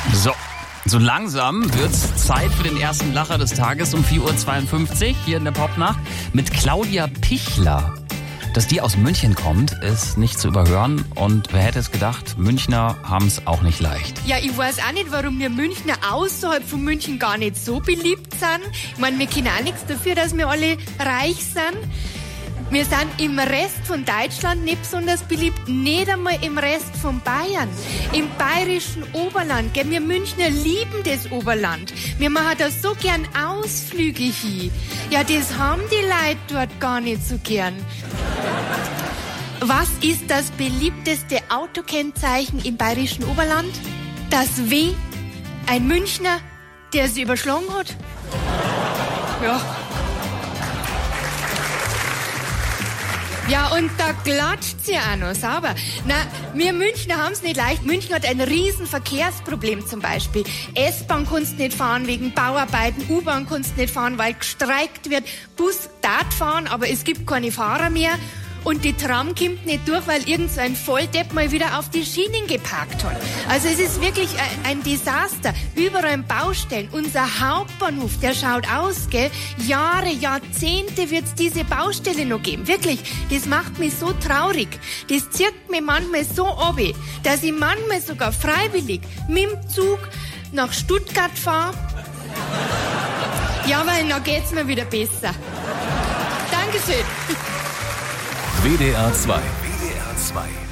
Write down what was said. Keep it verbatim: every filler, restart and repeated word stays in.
So, so langsam wird's Zeit für den ersten Lacher des Tages um vier Uhr zweiundfünfzig hier in der Popnacht mit Claudia Pichler. Dass die aus München kommt, ist nicht zu überhören. Und wer hätte es gedacht, Münchner haben es auch nicht leicht. Ja, ich weiß auch nicht, warum wir Münchner außerhalb von München gar nicht so beliebt sind. Ich meine, wir können auch nichts dafür, dass wir alle reich sind. Wir sind im Rest von Deutschland nicht besonders beliebt, nicht einmal im Rest von Bayern. Im bayerischen Oberland, gell? Wir Münchner lieben das Oberland. Wir machen da so gern Ausflüge hin. Ja, das haben die Leute dort gar nicht so gern. Was ist das beliebteste Autokennzeichen im bayerischen Oberland? Das W. Ein Münchner, der sie überschlagen hat. Ja. Ja, und da klatscht sie auch noch sauber. Na, wir Münchner haben's nicht leicht. München hat ein riesen Verkehrsproblem zum Beispiel. S-Bahn kannst nicht fahren wegen Bauarbeiten, U-Bahn kannst nicht fahren, weil gestreikt wird. Bus darf fahren, aber es gibt keine Fahrer mehr. Und die Tram kommt nicht durch, weil irgend so ein Volldepp mal wieder auf die Schienen geparkt hat. Also es ist wirklich ein, ein Desaster. Überall Baustellen. Unser Hauptbahnhof, der schaut aus, gell? Jahre, Jahrzehnte wird's diese Baustelle noch geben. Wirklich, das macht mich so traurig. Das zirkt mich manchmal so ab, dass ich manchmal sogar freiwillig mit dem Zug nach Stuttgart fahre. Ja, weil dann geht's mir wieder besser. Dankeschön. W D R zwei. W D R zwei.